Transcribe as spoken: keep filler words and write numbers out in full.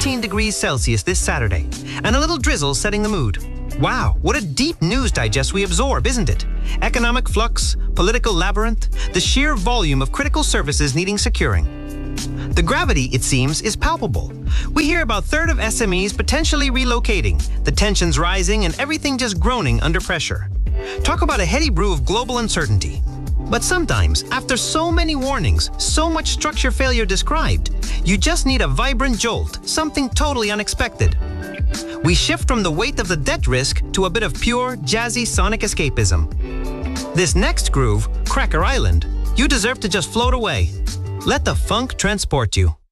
eighteen degrees Celsius this Saturday, and a little drizzle setting the mood. Wow, what a deep news digest we absorb, isn't it? Economic flux, political labyrinth, the sheer volume of critical services needing securing. The gravity, it seems, is palpable. We hear about a third of S M Es potentially relocating, the tensions rising, and everything just groaning under pressure. Talk about a heady brew of global uncertainty. But sometimes, after so many warnings, so much structure failure described, you just need a vibrant jolt, something totally unexpected. We shift from the weight of the debt risk to a bit of pure, jazzy sonic escapism. This next groove, Cracker Island, you deserve to just float away. Let the funk transport you.